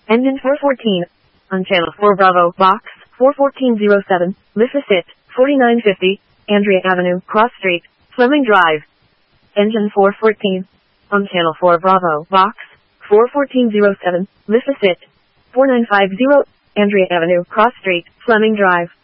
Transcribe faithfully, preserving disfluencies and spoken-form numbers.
Engine four fourteen. On channel four Bravo, box four fourteen oh seven, Lissasit, forty-nine fifty, Andrea Avenue, Cross Street, Fleming Drive. Engine four fourteen. On channel four Bravo, box four fourteen oh seven, Lissasit, four nine five zero, Andrea Avenue, Cross Street, Fleming Drive.